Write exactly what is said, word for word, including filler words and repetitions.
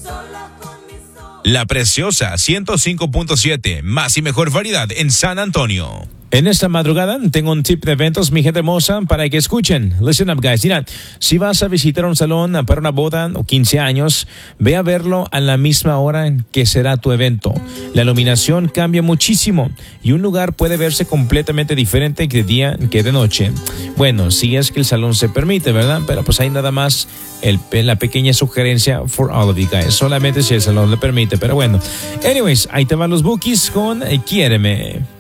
La Preciosa ciento cinco punto siete, más y mejor variedad en San Antonio. En esta madrugada tengo un tip de eventos, mi gente hermosa, para que escuchen. Listen up, guys. Mira, si vas a visitar un salón para una boda o quince años, ve a verlo a la misma hora que será tu evento. La iluminación cambia muchísimo y un lugar puede verse completamente diferente que de día que de noche. Bueno, si es que el salón se permite, ¿verdad? Pero pues hay nada más el, la pequeña sugerencia for all of you guys. Solamente si el salón le permite, pero bueno. Anyways, ahí te van los bookies con eh, Quiéreme.